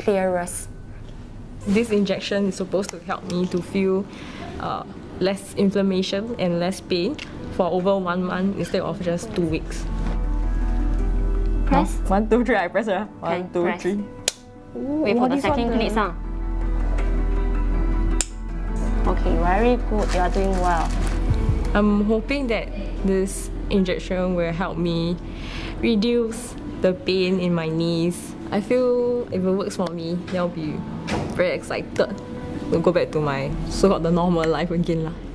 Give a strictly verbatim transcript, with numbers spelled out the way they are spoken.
clearest. This injection is supposed to help me to feel uh, less inflammation and less pain for over one month instead of just two weeks. Press. One, two, three. I press it. One, Okay, two, press. three. Ooh, Wait for the this second one, clip sound. Okay, very good. You are doing well. I'm hoping that this injection will help me reduce the pain in my knees. I feel if it works for me, then I'll be very excited to go back to my so-called the normal life again lah.